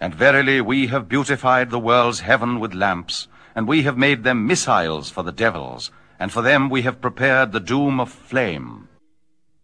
And verily we have beautified the world's heaven with lamps, and we have made them missiles for the devils, and for them we have prepared the doom of flame.